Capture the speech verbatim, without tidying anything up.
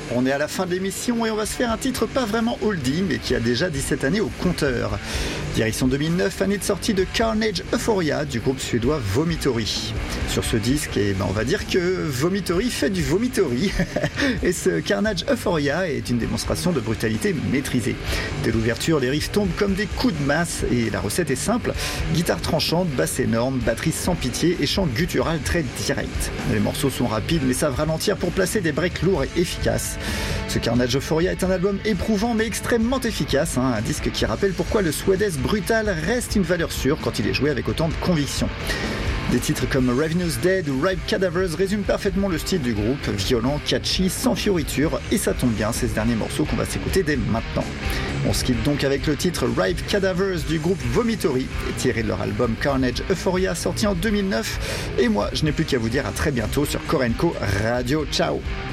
On est à la fin de l'émission et on va se faire un titre pas vraiment oldie mais qui a déjà dix-sept années au compteur. Direction deux mille neuf, année de sortie de Carnage Euphoria du groupe suédois Vomitory. Sur ce disque, eh ben on va dire que Vomitory fait du Vomitory et ce Carnage Euphoria est une démonstration de brutalité maîtrisée. Dès l'ouverture, les riffs tombent comme des coups de masse et la recette est simple. Guitare tranchante, basse énorme, batterie sans pitié et chant guttural très direct. Les morceaux sont rapides mais savent ralentir pour placer des breaks lourds et efficaces. Ce Carnage Euphoria est un album éprouvant mais extrêmement efficace, hein, un disque qui rappelle pourquoi le Swedish brutal reste une valeur sûre quand il est joué avec autant de conviction. Des titres comme Ravenous Dead ou Ripe Cadavers résument parfaitement le style du groupe, violent, catchy, sans fioriture, et ça tombe bien, c'est ce dernier morceau qu'on va s'écouter dès maintenant. On se quitte donc avec le titre Ripe Cadavers du groupe Vomitory, tiré de leur album Carnage Euphoria sorti en deux mille neuf, et moi je n'ai plus qu'à vous dire à très bientôt sur Korenko Radio. Ciao.